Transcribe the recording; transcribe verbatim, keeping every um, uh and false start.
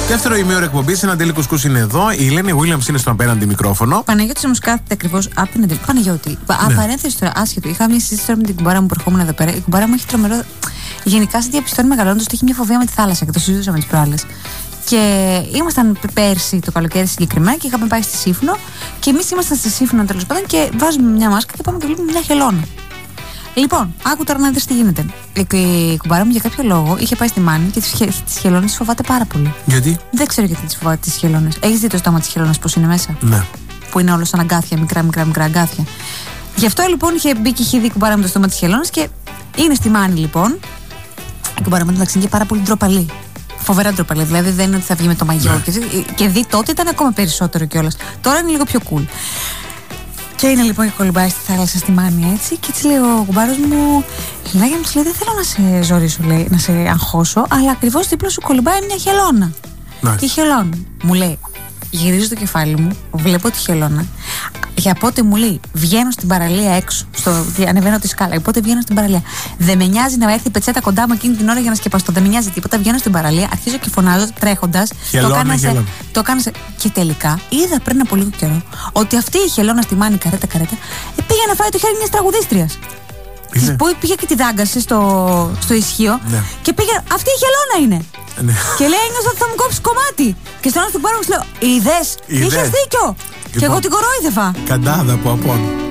Δεύτερο ημίωρο εκπομπής, ένα Αντέλη Κουσκούς είναι εδώ. Η Ελένη Βίλιαμς είναι στο απέναντι μικρόφωνο. Παναγιώτης όμως κάθεται ακριβώς από την Αντέλη. Παναγιώτη, ναι. Απαρένθεση τώρα, άσχετο. Είχα μια συζήτηση τώρα με την κουμπάρα μου που ερχόμουν εδώ πέρα. Η κουμπάρα μου έχει τρομερό. Γενικά σε διαπιστώνει μεγαλώνοντας ότι έχει μια φοβία με τη θάλασσα και το συζητούσαμε τις προάλλες. Και ήμασταν πέρσι το καλοκαίρι συγκεκριμένα και είχαμε πάει στη Σύφνο. Και εμείς ήμασταν στη Σύφνο τέλος πάντων και βάζουμε μια μάσκα και πάμε και βλέπουμε μια χελώνα. Λοιπόν, άκου τώρα να δεις τι γίνεται. Η κουμπάρα μου για κάποιο λόγο είχε πάει στη Μάνη και τις χελώνες τις φοβάται πάρα πολύ. Γιατί? Δεν ξέρω γιατί τις φοβάται τις χελώνες. Έχεις δει το στόμα της χελώνας πώς είναι μέσα? Ναι. Που είναι όλο σαν αγκάθια, μικρά μικρά μικρά αγκάθια. Γι' αυτό λοιπόν είχε μπει και είχε δει η κουμπάρα μου το στόμα της χελώνας και είναι στη Μάνη λοιπόν. Η κουμπάρα μου εντάξει είναι και πάρα πολύ ντροπαλή. Φοβερά ντροπαλή. Δηλαδή δεν είναι ότι θα βγει με το μαγιό. Ναι. Και, και δει τότε ήταν ακόμα περισσότερο κιόλας. Τώρα είναι λίγο πιο cool. Και είναι λοιπόν και κολυμπάει στη θάλασσα στη Μάνη έτσι. Και έτσι λέει ο κουμπάρος μου, Λινάκια μου, λέει, δεν θέλω να σε ζωρίσω, λέει, να σε αγχώσω, αλλά ακριβώς δίπλα σου κολυμπάει μια χελώνα. Nice. Η χελώνα. Μου λέει, γυρίζω το κεφάλι μου, βλέπω τη χελώνα. Για πότε μου λέει, βγαίνω στην παραλία έξω, στο, ανεβαίνω τη σκάλα. Πότε βγαίνω στην παραλία. Δεν με νοιάζει να έρθει η πετσέτα κοντά μου εκείνη την ώρα για να σκεπαστώ. Δεν με νοιάζει τίποτα. Βγαίνω στην παραλία, αρχίζω και φωνάζω τρέχοντας. Το έκανα σε, το έκανα σε. Και τελικά είδα πριν από λίγο καιρό ότι αυτή η χελώνα στη Μάνη καρέτα καρέτα ε, πήγε να φάει το χέρι μιας τραγουδίστριας. Που πήγε και τη δάγκασε στο, στο ισχύο. Ναι. Και πήγε. Αυτή η χελώνα είναι. Ναι. Και λέει: ένιωσα ότι θα μου κόψει κομμάτι. Και στον άλλο του πάρω μου λέω: είδες, είχες δίκιο. Λοιπόν, και εγώ την κορόιδευα. Καντάδα από απόν.